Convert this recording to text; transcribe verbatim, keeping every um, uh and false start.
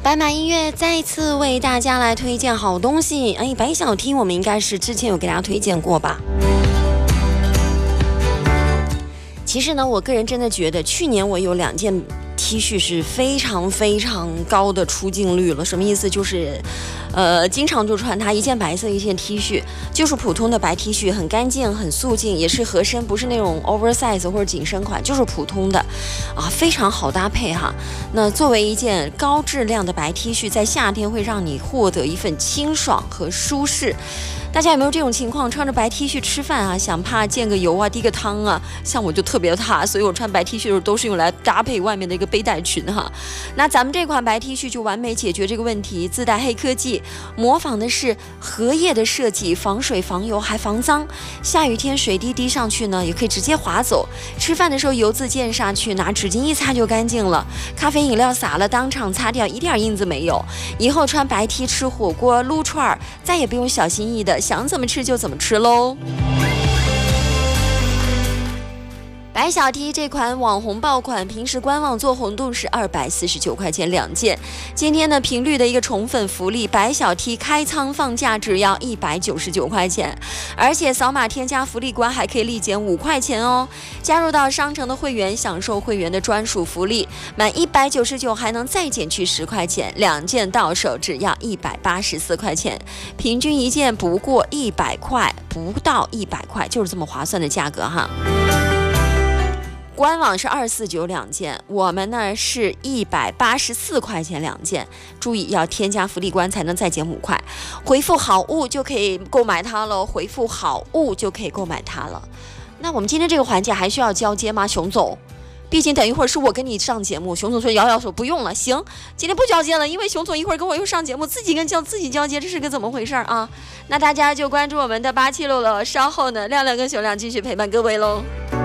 白马音乐再次为大家来推荐好东西。哎，白小 T 我们应该是之前有给大家推荐过吧。其实呢，我个人真的觉得去年我有两件 T 恤是非常非常高的出镜率了。什么意思？就是呃经常就穿它，一件白色一件 T 恤，就是普通的白 T 恤，很干净很素净，也是合身，不是那种 oversize 或者紧身款，就是普通的啊，非常好搭配哈。那作为一件高质量的白 T 恤，在夏天会让你获得一份清爽和舒适。大家有没有这种情况？穿着白 T 恤吃饭啊，想怕见个油啊，滴个汤啊，像我就特别怕，所以我穿白 T 恤的时候都是用来搭配外面的一个背带裙哈。那咱们这款白 T 恤就完美解决这个问题，自带黑科技，模仿的是荷叶的设计，防水防油还防脏。下雨天水滴滴上去呢，也可以直接滑走。吃饭的时候油渍溅下去，拿纸巾一擦就干净了。咖啡饮料洒了，当场擦掉，一点印子没有。以后穿白 T 吃火锅撸串，再也不用小心翼翼的想怎么吃就怎么吃喽。白小 T 这款网红爆款，平时官网做活动是二百四十九块钱两件。今天呢，频率的一个宠粉福利，白小 T 开仓放价只要一百九十九块钱，而且扫码添加福利关还可以立减五块钱哦。加入到商城的会员，享受会员的专属福利，满一百九十九还能再减去十块钱，两件到手只要一百八十四块钱，平均一件不过一百块，不到一百块，就是这么划算的价格哈。官网是二四九两件，我们呢是一百八十四块钱两件。注意要添加福利关才能再减五块，回复好物就可以购买它了。回复好物就可以购买它了。那我们今天这个环节还需要交接吗，熊总？毕竟等一会儿是我跟你上节目。熊总说摇摇手不用了，行，今天不交接了，因为熊总一会儿跟我又上节目，自己跟交自己交接，这是个怎么回事啊？那大家就关注我们的八七六了，稍后呢亮亮跟熊亮继续陪伴各位喽。